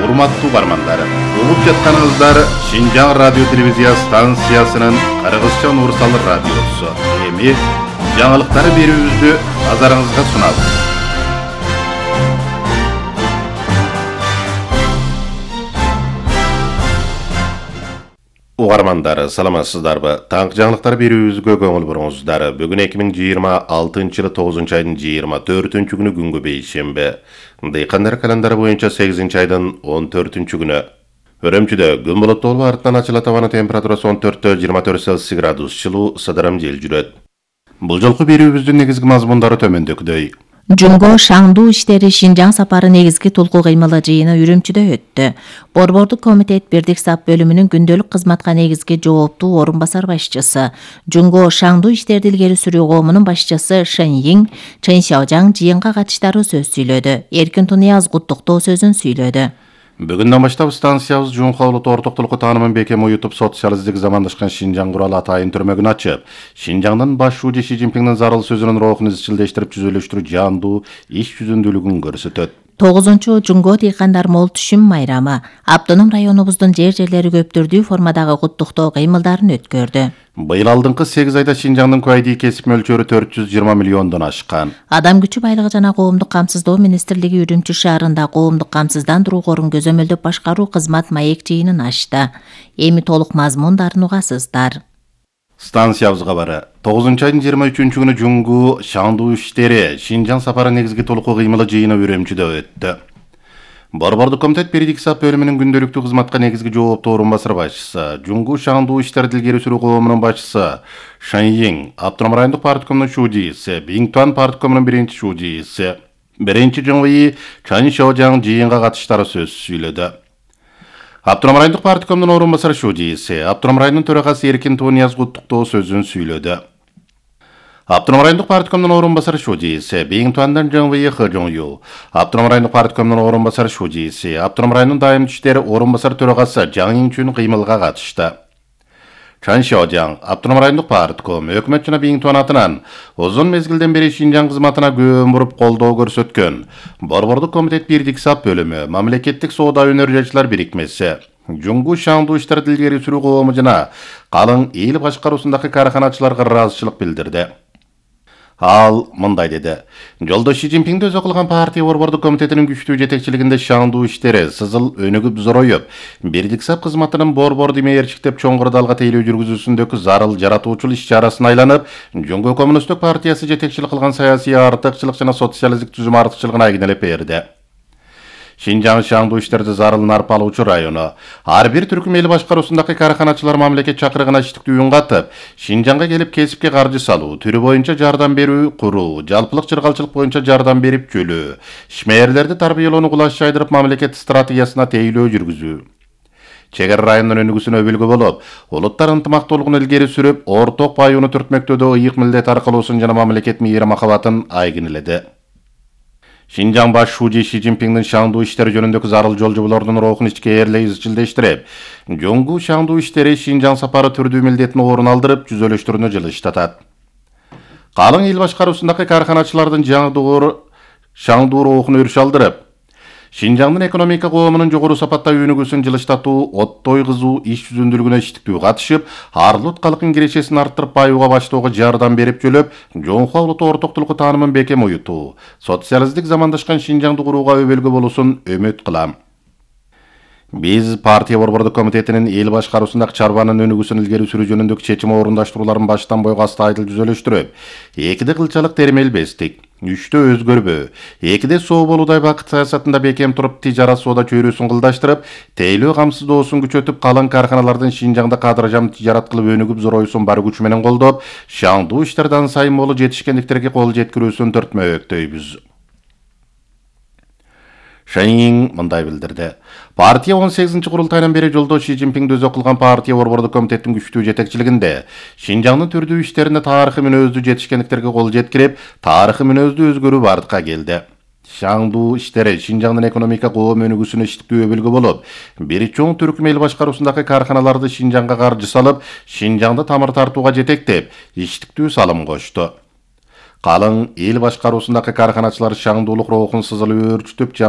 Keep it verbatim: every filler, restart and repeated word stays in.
Урматтуу бармандар, угуп жатканыңыздар Шинжаң радио телевизия станциясынын Кыргызча Нурсал радиосу. Эми жаңылыктары берүүбүздү назарыңызга сунабыз. Угармандар, саламатсыздарбы? Таңкы жаңылыктар берүүбүзгө көңүл буруңуздар. Бүгүн эки миң жыйырма алтынчы жылы тогузунчу айдын жыйырма төртүнчү күнү күнгө бейшемби. Дыйкандар календары боюнча сегизинчи айдын он төртүнчү күнү. Өрөмчүдө күн булуттуу болуп артынан ачылат, абанын температурасы он төрттөн жыйырма төрт Цельсий градус, жылуу сыдырым жел жүрөт. Бул жолку берүүбүздүн негизги мазмундары төмөндөгүдөй. Жунго Шаңду иштери Шинжаң сапары негизги толку кыймылы жыйыны Үрүмчүдө өттү. Борбордук комитет Бирдик сап бөлүмүнүн күндөлүк кызматка негизги жооптуу орун басар башчысы, Жунго Шаңду иштерди илгери сүрүү коомунун башчысы Шэн Йиң, Чэн Сяожаң жыйынга катыштары сөз сүйлөдү. Эркин Тунияз куттуктоо сөзүн сүйлөдү. Бүгүндөн баштап станциябыз Жунха улут ортоктулукку таанымын бекем уютуп, социалисттик замандашкан Шинжаң куралы атайын түрмөгүн ачып, Шинжаңдын баш шуужу Си Цзиньпиңдин зарыл сөзүнүн роохун изчилдештирип жүзөлөштүрүү жаандуу иш жүзүндүүлүгүн көрсөтөт. тогузунчу Жунго дыйкандар мол түшүм майрамы автоном районубуздун жер-жерлери көптүрдүү формадагы куттуктоо кыймылдарын өткөрдү. Быйыл алдыңкы сегиз айда Шинжаңдын куайдий кесип мөлчөрү төрт жүз жыйырма миллиондон ашкан. Адам күчү байлыгы жана коомдук камсыздоо министрлиги Үрүмчү шаарында коомдук камсыздандыруу корун көзөмөлдөп башкаруу кызмат маек жыйынын ачты. Эми толук мазмундарын угасыздар. Станциябызга бары тогузунчу айдын жыйырма үчүнчү күнү Жунгу Шаңду иштери Шинжаң сапары негизги толуку кыймылы жыйыны Үрүмчүдө өттү. Борбордук комитет Бирдик сап бөлүмүнүн күндөлүктүү кызматка негизги жооптуу орун басар башчысы, Жунгу Шаңду иштерди илгери сүрүү коомунун башчысы Шэн Йиң, Автоном райондук парткомунун шуудийси, Биңтуан парткомунун биринчи шуудийси, биринчи жыңвыйы Чэн Сяожаң жыйынга катыштары сөз сүйлөдү. Автоном райондук парткомунун орун басар шуудийси, Автоном районунун төрагасы Эркин Тунияз куттуктоо сөзүн сүйлөдү. Автоном райондук парткомунун орун басар шуудийси, Биңтуандан жыңвыйы Хы Жоңю, Автоном райондук парткомунун орун басар шуудийси, Автоном районунун дайым иштери орун басар төрагасы Жаң Иңчүн кыймылга катышты. Чэн Сяожаң, Автоном райондук партком, өкмөт жана Биңтуан атынан узун мезгилден бери Шинжаң кызматына көөн буруп колдоо көрсөткөн Борбордук комитет Бирдик сап бөлүмү, мамлекеттик соода өнөр жашылар бирикмеси, Жунгу Шаңду иштерди илгери сүрүү коому жана калың эл башкаруусундагы караханачыларга ыраазычылык билдирди. Ал мындай деди: жолдош Си Цзиньпиңди өзү кылган партия борбордук комитетинин күчтүү жетекчилигинде Шаңду иштери сызыл өнүгүп зороюп, Бирдик сап кызматынын борборду мээрчиктеп чоң кырдаалга тейлөө жүргүзүүсүндөгү зарыл жаратуучул иш-чарасын айланып, Жунгу коммунисттик партиясы жетекчилик кылган саясий артыкчылык жана социалисттик түзүм артыкчылыгын айгинелеп берди. Шинжаң Шаңду иштерди зарылын арпалуучу району. Ар бир түркүм эл башкаруусундагы караханачылар мамлекет чакырыгына иштиктүү үн катып, Шинжаңга келип кесипке каржы салуу, түрү боюнча жардам берүү куруу, жалпылык чыргалчылык боюнча жардам берип чөлөө, ишмээрлерди тарбиялоону кулаш жайдырып мамлекет стратегиясына тейлөө жүргүзүү. Чегер районунун өнүгүүсүнө өбүлгү болуп, улуттар ынтымактуулугун илгери сүрүп, орток баюуну түртмөктөөдө ыйык милдет аркылуусун жана мамлекет мейир махабатын айгинеледи. Шинжаң баш шүүжү Си Цзиньпиңдин Шаңду иштери жөнүндөгү зарыл жолжоболордун роохун ичкээрлей изчилдештирип, Жунгу Шаңду иштери Шинжаң сапары түрдүү милдетин орун алдырып, жүзөлөштүрүүнү жылыштатат. Калың эл башкаруусундагы караханачылардын жаңдуур Шаңду роохун өрүш алдырып, Шинжаңдын экономика коомунун жогору сапатта өнүгүүсүн жылыштатуу, оттой кызуу иш жүзүндүүлүгүнө иштиктүү катышып, арлут калктын кирешесин арттырып баюуга баштоого жардам берип жөлөп, Жонхо улуту ортоктулукку таанымын бекем уютуу, социалисттик замандашкан Шинжаңды курууга өбөлгү болуусун үмүт кылам. Биз партия борбордук комитетинин эл башкаруусундагы чарбанын өнүгүүсүн илгери сүрүү жөнүндөгү чечим орундаштырууларын баштан бойго астайдыл жүзөлөштүрүп, экиде кылчалык термелбестик, үчтө өзгөрбө, экиде соо болуудай бакыт саясатында бекем туруп, тижарат соода чөйрөсүн кылдаштырып, тейлөө камсыздоосун күчөтүп, калың карханалардын Шинжаңда кадыржам тижарат кылып өнүгүп зороюусун бар күч менен колдоп, Шаңду иштерди сайын болуу жетишкендиктерге кол жеткирүүсүн төртмөктөйбүз. Шэн Йиң мындай билдирди: партия он сегизинчи курултайынан бери жолдош Си Цзиньпиңди өзү кылган партия борбордук комитеттин күчтүү жетекчилигинде Шинжаңдын түрдүү иштерине тарыхый мүнөздүү жетишкендиктерге кол жеткирип, тарыхый мүнөздүү өзгөрүү бардыкка келди. Шаңду иштери Шинжаңдын экономика коом өнүгүүсүнө иштиктүү өбүлгү болуп, бир чоң түркүм эл башкаруусундагы карханаларды Шинжаңга каржы салып, Шинжаңды тамыр тартууга жетектеп, иштиктүү салым кошту. Калың эл башкаруусундагы карханачылар Шаңдуулук роохун сызылып өөрчүтүп,